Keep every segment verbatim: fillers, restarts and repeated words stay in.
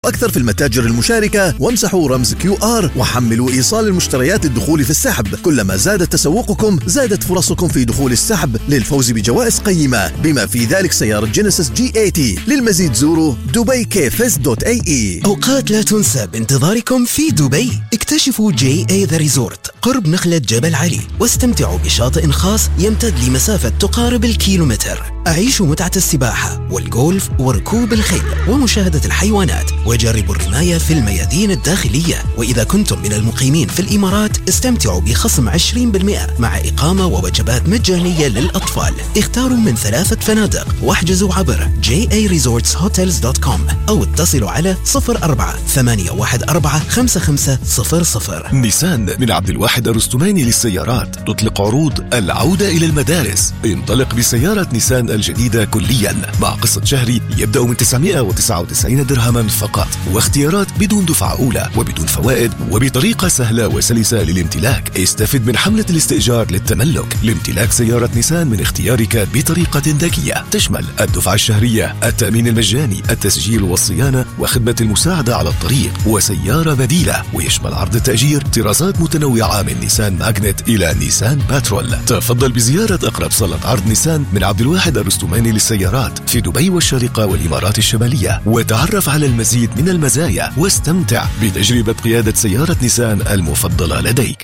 أكثر في المتاجر المشاركة، وامسحوا رمز كيو آر وحملوا إيصال المشتريات للدخول في السحب. كلما زاد تسوقكم زادت فرصكم في دخول السحب للفوز بجوائز قيمة، بما في ذلك سيارة جينيسيس جي ثمانين. للمزيد زوروا دبي كيفز دوت اي اي. أوقات لا تنسى بانتظاركم في دبي. اكتشفوا جي اي ذا ريزورت قرب نخلة جبل علي، واستمتعوا بشاطئ خاص يمتد لمسافة تقارب الكيلومتر. أعيشوا متعة السباحة والجولف وركوب الخيل ومشاهدة الحيوانات، وجربوا الرماية في الميادين الداخلية. وإذا كنتم من المقيمين في الإمارات استمتعوا بخصم عشرين بالمئة مع إقامة ووجبات مجانية للأطفال. اختاروا من ثلاثة فنادق واحجزوا عبر جي اي ريزورتس هوتيلز دوت كوم أو اتصلوا على صفر أربعة ثمانية واحد أربعة خمسة خمسة صفر صفر. نيسان من عبد الواحد الرستماني للسيارات تطلق عروض العودة إلى المدارس. انطلق بسيارة نيسان الجديدة كليا مع قسط شهري يبدأ من تسعمائة وتسعة وتسعين درهما فقط، واختيارات بدون دفعة أولى وبدون فوائد وبطريقة سهلة وسلسة للامتلاك. استفد من حملة الاستئجار للتملك لامتلاك سيارة نيسان من اختيارك بطريقة ذكية تشمل الدفعة الشهرية، التأمين المجاني، التسجيل والصيانة وخدمة المساعدة على الطريق، وسيارة بديلة. ويشمل عرض التأجير طرازات متنوعة من نيسان ماغنت إلى نيسان باترول. تفضل بزيارة أقرب صالة عرض نيسان من عبد الواحد الرستماني للسيارات في دبي والشارقة والإمارات الشمالية، وتعرف على المزيد من المزايا واستمتع بتجربة قيادة سيارة نيسان المفضلة لديك.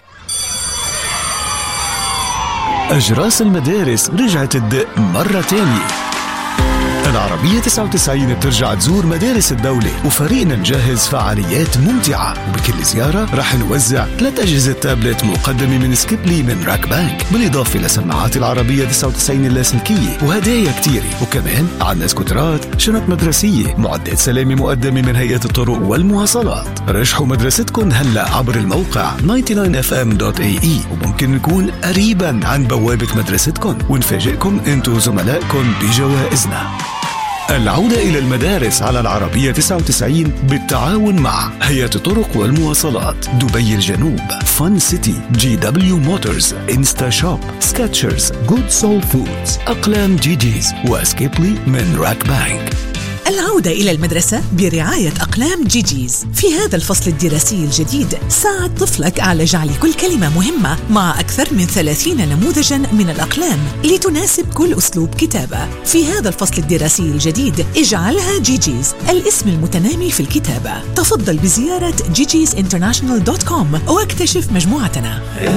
أجراس المدارس رجعت تدق مرة تانية. العربية تسعة وتسعين بترجع تزور مدارس الدولة، وفريقنا مجهز فعاليات ممتعة. وبكل زيارة رح نوزع ثلاث أجهزة تابلت مقدمة من سكيبلي من راك بانك، بالإضافة لسماعات العربية تسعة وتسعين اللاسلكية وهدايا كتيرة. وكمان عنا سكوترات، شنط مدرسية، معدات سلامة مقدمة من هيئة الطرق والمواصلات. رشحوا مدرستكم هلأ عبر الموقع تسعة وتسعين اف ام دوت اي اي، وممكن نكون قريبا عن بوابة مدرستكم ونفاجئكم انتو وزملائكم بجوائزنا. العودة إلى المدارس على العربية تسعة وتسعين بالتعاون مع هيئة الطرق والمواصلات، دبي الجنوب، فن سيتي، جي دبليو موتورز، انستا شوب، سكاتشرز، جود سول فودز، أقلام جيجيز، وسكيبلي من راك بانك. العودة إلى المدرسة برعاية أقلام جيجيز. في هذا الفصل الدراسي الجديد ساعد طفلك على جعل كل كلمة مهمة مع أكثر من ثلاثين نموذجاً من الأقلام لتناسب كل أسلوب كتابة. في هذا الفصل الدراسي الجديد اجعلها جيجيز الاسم المتنامي في الكتابة. تفضل بزيارة جيجيز انترناشنال دوت كوم واكتشف مجموعتنا.